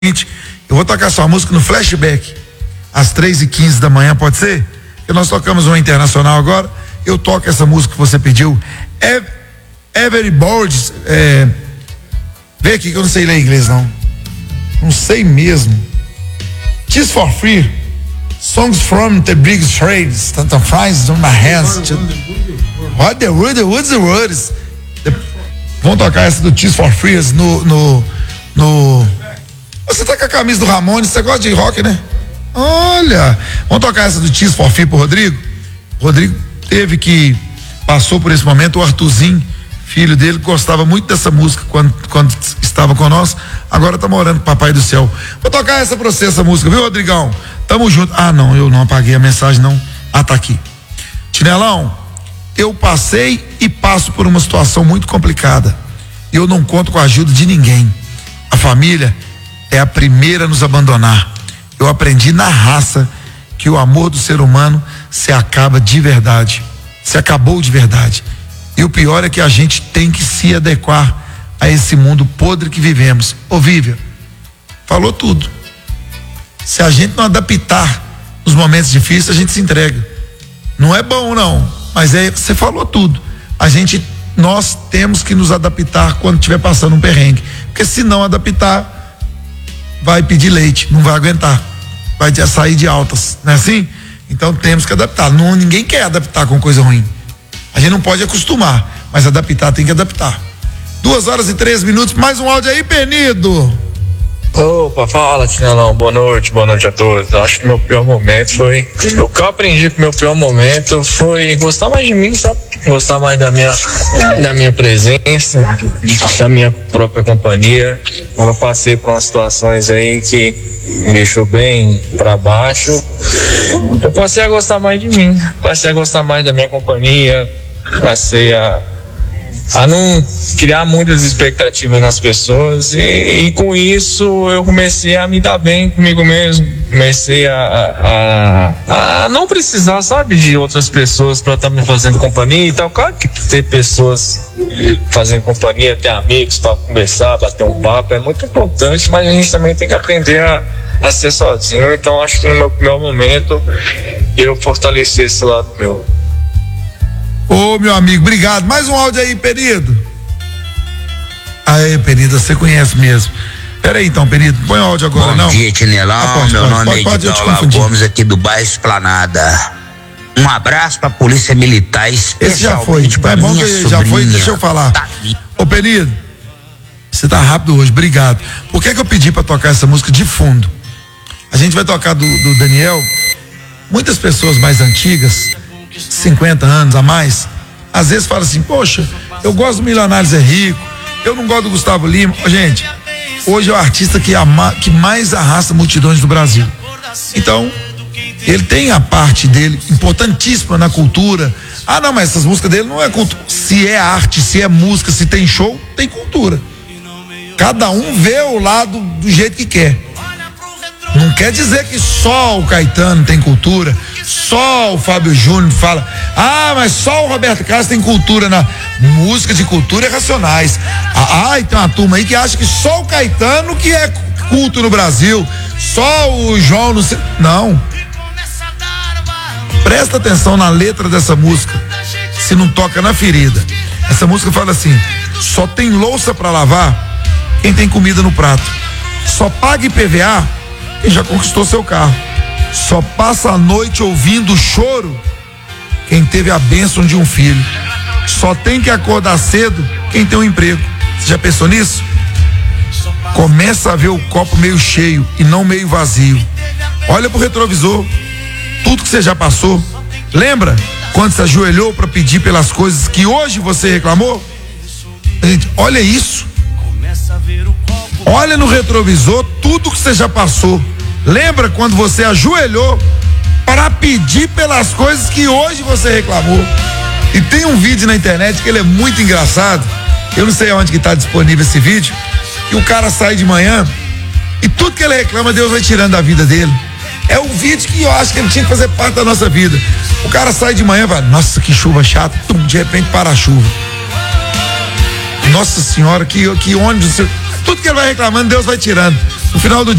eu vou tocar sua música no flashback, às 3h15 da manhã, pode ser? Porque nós tocamos uma internacional agora, eu toco essa música que você pediu, Everybody, vê aqui que eu não sei ler inglês não sei mesmo, Tears for Free, Songs from the Big Trades, Tanta Fries on my hands, What the woods the words. Vamos tocar essa do Tears for Free no você tá com a camisa do Ramones, você gosta de rock, né? Olha, vamos tocar essa do Tears for Free pro Rodrigo. Rodrigo passou por esse momento, o Arthurzinho, filho dele, gostava muito dessa música quando estava com nós, agora tá morando com o Papai do Céu. Vou tocar essa pra você, essa música, viu, Rodrigão? Tamo junto. Não, eu não apaguei a mensagem não. Tá aqui. Chinelão, eu passei e passo por uma situação muito complicada. Eu não conto com a ajuda de ninguém. A família é a primeira a nos abandonar. Eu aprendi na raça que o amor do ser humano se acabou de verdade. E o pior é que a gente tem que se adequar a esse mundo podre que vivemos. Ô Vívia, falou tudo. Se a gente não adaptar nos momentos difíceis, a gente se entrega. Não é bom não, mas você falou tudo. Nós temos que nos adaptar quando estiver passando um perrengue, porque se não adaptar, vai pedir leite, não vai aguentar, vai sair de altas, não é assim? Então temos que adaptar. Ninguém quer adaptar com coisa ruim. A gente não pode acostumar, mas adaptar tem que adaptar. 2h13, mais um áudio aí, Penido. Opa, fala, Chinelão, boa noite a todos. Acho que meu pior momento foi, o que eu aprendi com meu pior momento foi gostar mais de mim, sabe? Gostar mais da minha presença, da minha própria companhia. Eu passei por umas situações aí que me deixou bem pra baixo. Eu passei a gostar mais de mim, passei a gostar mais da minha companhia, passei a não criar muitas expectativas nas pessoas e com isso eu comecei a me dar bem comigo mesmo, comecei a não precisar, sabe, de outras pessoas para estar me fazendo companhia e tal. Claro que ter pessoas fazendo companhia, ter amigos para conversar, bater um papo é muito importante, mas a gente também tem que aprender a ser sozinho. Então acho que no meu pior momento eu fortaleci esse lado meu. Ô, meu amigo, obrigado. Mais um áudio aí, Penido. Aí, Penido, você conhece mesmo. Peraí, então, Penido, põe o áudio agora, não? Bom dia, Chinelão. Meu nome é Edinaldo Gomes, aqui do bairro Esplanada. Um abraço pra Polícia Militar, esse já foi, é bom que já foi, deixa eu falar. Ô, Penido, você tá rápido hoje, obrigado. Por que eu pedi pra tocar essa música de fundo? A gente vai tocar do Daniel. Muitas pessoas mais antigas, 50 anos a mais, às vezes fala assim, poxa, eu gosto do Milionários é Rico, eu não gosto do Gustavo Lima. Gente, hoje é o artista que mais arrasta multidões do Brasil. Então, ele tem a parte dele importantíssima na cultura. Não, mas essas músicas dele não é cultura. Se é arte, se é música, se tem show, tem cultura. Cada um vê o lado do jeito que quer. Não quer dizer que só o Caetano tem cultura, só o Fábio Júnior fala, mas só o Roberto Carlos tem cultura na música de cultura e Racionais. E tem uma turma aí que acha que só o Caetano que é culto no Brasil, só o João não sei. Não. Presta atenção na letra dessa música, se não toca na ferida. Essa música fala assim: só tem louça pra lavar quem tem comida no prato, só paga IPVA quem já conquistou seu carro, só passa a noite ouvindo choro quem teve a bênção de um filho, só tem que acordar cedo quem tem um emprego. Você já pensou nisso? Começa a ver o copo meio cheio e não meio vazio. Olha pro retrovisor, tudo que você já passou. Lembra quando se ajoelhou para pedir pelas coisas que hoje você reclamou? Gente, olha isso. Olha no retrovisor tudo que você já passou. Lembra quando você ajoelhou para pedir pelas coisas que hoje você reclamou? E tem um vídeo na internet que ele é muito engraçado. Eu não sei onde que está disponível esse vídeo. Que o cara sai de manhã e tudo que ele reclama, Deus vai tirando da vida dele. É um vídeo que eu acho que ele tinha que fazer parte da nossa vida. O cara sai de manhã e fala, nossa, que chuva chata, de repente para a chuva. Nossa senhora, que ônibus, tudo que ele vai reclamando, Deus vai tirando. No final do